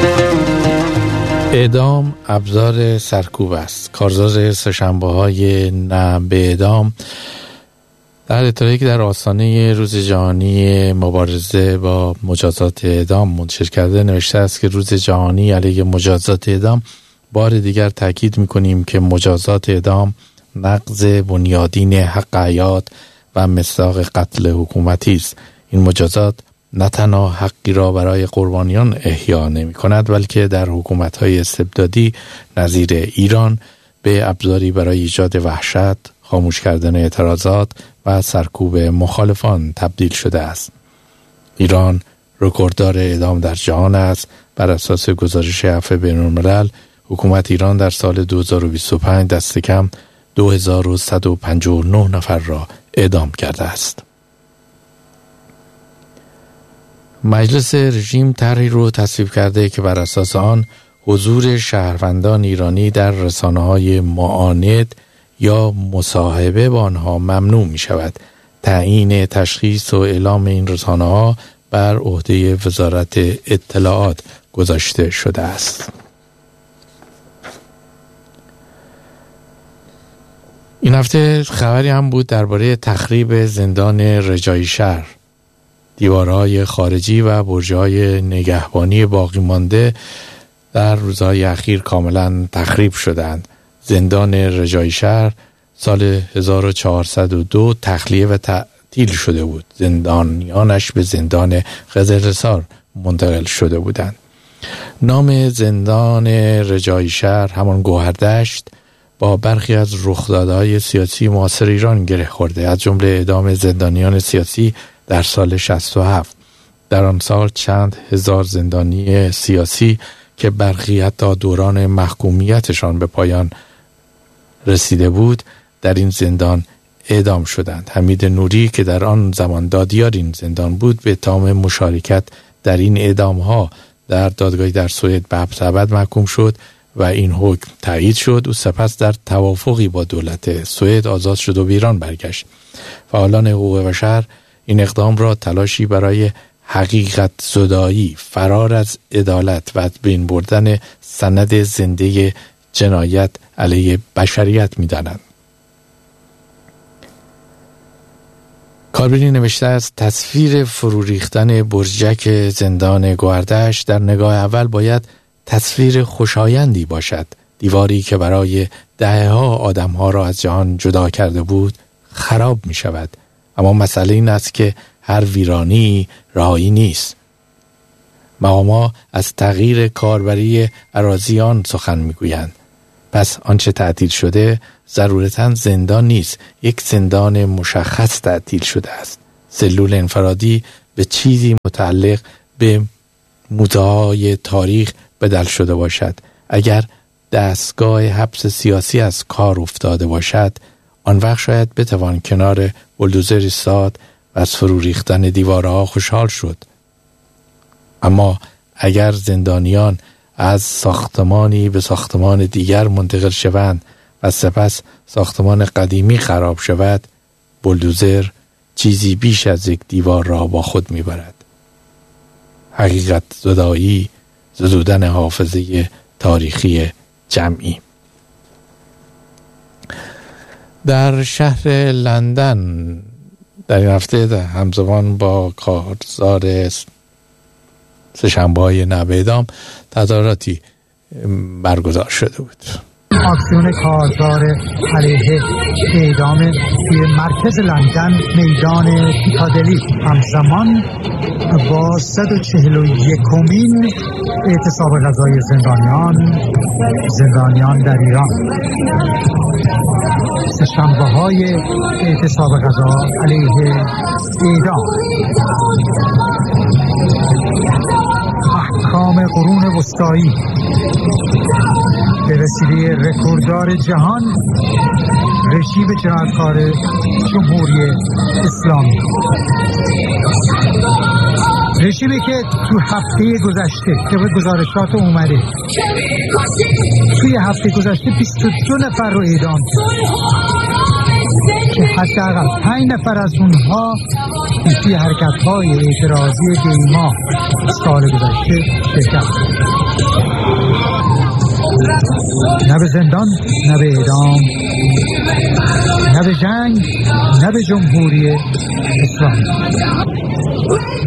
اعدام ابزار سرکوب است. کارزار سه‌شنبه‌های نه به اعدام در اطلاعی که در آستانه روز جهانی مبارزه با مجازات اعدام منتشر کرده نوشته است که روز جهانی علیه مجازات اعدام بار دیگر تاکید می‌کنیم که مجازات اعدام نقض بنیادین حق حیات و مصداق قتل حکومتی است. این مجازات نه تنها حقی را برای قربانیان احیا نمی کند بلکه در حکومت‌های استبدادی نظیر ایران به ابزاری برای ایجاد وحشت، خاموش کردن اعتراضات و سرکوب مخالفان تبدیل شده است. ایران رکورددار اعدام در جهان است. بر اساس گزارش عفو بین‌الملل حکومت ایران در سال 2025 دست کم 2159 نفر را اعدام کرده است. مجلس رژیم طرحی را تصویب کرده که بر اساس آن حضور شهروندان ایرانی در رسانه‌های معاند یا مصاحبه با آنها ممنوع می شود. تعیین تشخیص و اعلام این رسانه‌ها بر عهده وزارت اطلاعات گذاشته شده است. این هفته خبری هم بود درباره تخریب زندان رجایی شهر. دیوارهای خارجی و برج‌های نگهبانی باقی مانده در روزهای اخیر کاملا تخریب شدند. زندان رجایی شهر سال 1402 تخلیه و تعطیل شده بود. زندانیانش به زندان قزل‌حصار منتقل شده بودند. نام زندان رجایی شهر همان گوهردشت با برخی از رخدادهای سیاسی معاصر ایران گره خورده، از جمله اعدام زندانیان سیاسی در سال 67. در آن سال چند هزار زندانی سیاسی که برخی حتی دوران محکومیتشان به پایان رسیده بود در این زندان اعدام شدند. حمید نوری که در آن زمان دادیار این زندان بود به اتهام مشارکت در این اعدام‌ها در دادگاهی در سوئد به حبس ابد محکوم شد و این حکم تایید شد. او سپس در توافقی با دولت سوئد آزاد شد و به ایران برگشت. فعالان حقوق بشر این اقدام را تلاشی برای حقیقت زدایی، فرار از عدالت و از بین بردن سند زنده جنایت علیه بشریت می‌دانند. کاربینی نوشته است تصویر فرو ریختن برجک زندان گوهردشت در نگاه اول باید تصویر خوشایندی باشد. دیواری که برای دهه‌ها آدم‌ها را از جهان جدا کرده بود خراب می‌شود. اما مسئله این است که هر ویرانی رهایی نیست. مقام‌ها از تغییر کاربری اراضی آن سخن می‌گویند. پس آنچه تعطیل شده ضرورتاً زندان نیست، یک زندان مشخص تعطیل شده است. سلول انفرادی به چیزی متعلق به موزه‌های تاریخ بدل شده باشد. اگر دستگاه حبس سیاسی از کار افتاده باشد، آن وقت شاید بتوان کنار بولدوزر ایستاد و از فرو ریختن دیوارها خوشحال شد. اما اگر زندانیان از ساختمانی به ساختمان دیگر منتقل شوند و سپس ساختمان قدیمی خراب شود، بولدوزر چیزی بیش از یک دیوار را با خود میبرد. حقیقت زدایی، زدودن حافظه تاریخی جمعی. در شهر لندن در این هفته همزمان با کارزار سه‌شنبه‌های نه به اعدام تظاهراتی برگزار شده بود. اکسیون کارزار علیه اعدام توی مرکز لندن میدان پیکادلی همزمان با 141مین اعتصاب غذای زندانیان در ایران. سه‌شنبه‌های اعتصاب غذا علیه اعدام. احکام قرون وسطایی به وسیله رکورددار جهان رژیم جنایتکار جمهوری اسلامی، رژیمی که تو هفته گذشته که به گزارشات اومده توی هفته گذشته 22 نفر رو اعدام که حداقل 5 نفر از اونها توی حرکت‌های اعتراضی دیما سال گذشته شرکت. نه به زندان، نه به اعدام، نه به جنگ، نه به جمهوری اسلامی.